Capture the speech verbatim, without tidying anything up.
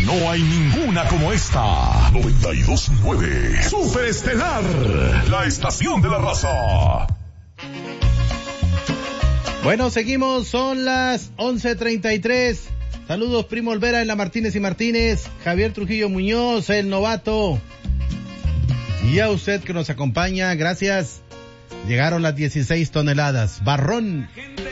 No hay ninguna como esta. noventa y dos punto nueve. Super Estelar. La estación de la raza. Bueno, seguimos, son las once treinta y tres. Saludos, Primo Olvera en la Martínez y Martínez, Javier Trujillo Muñoz, el novato. Y a usted que nos acompaña, gracias. Llegaron las dieciséis toneladas. Barrón